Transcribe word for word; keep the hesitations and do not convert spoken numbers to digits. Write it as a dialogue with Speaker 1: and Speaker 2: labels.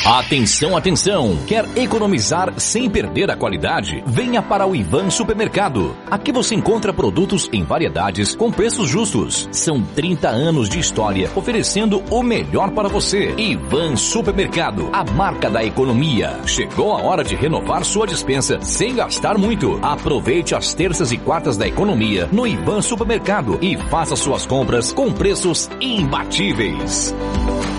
Speaker 1: Atenção, atenção! Quer economizar sem perder a qualidade? Venha para o Ivan Supermercado. Aqui você encontra produtos em variedades com preços justos. São trinta anos de história oferecendo o melhor para você. Ivan Supermercado, a marca da economia. Chegou a hora de renovar sua despensa sem gastar muito. Aproveite as terças e quartas da economia no Ivan Supermercado e faça suas compras com preços imbatíveis.